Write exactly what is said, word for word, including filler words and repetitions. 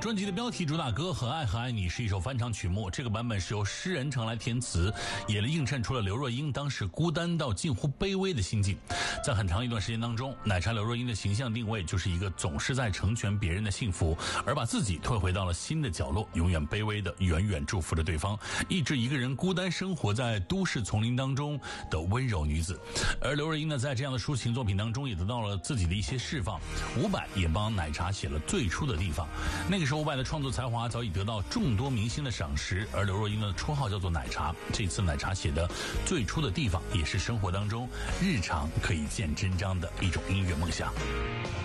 专辑的标题主打歌《很爱很爱你》是一首翻唱曲目，这个版本是由诗人程来填词，也映衬出了刘若英当时孤单到近乎卑微的心境。在很长一段时间当中，奶茶刘若英的形象定位就是一个总是在成全别人的幸福，而把自己退回到了新的角落，永远卑微的远远祝福着对方，抑制一个人孤单生活在都市丛林当中的温柔女子。而刘若英呢，在这样的抒情作品当中也得到了自己的一些释放。伍佰也帮奶茶写了最初的地方，那个时候伍佰的创作才华早已得到众多明星的赏识，而刘若英的绰号叫做奶茶。这次奶茶写的最初的地方，也是生活当中日常可以见真章的一种音乐梦想。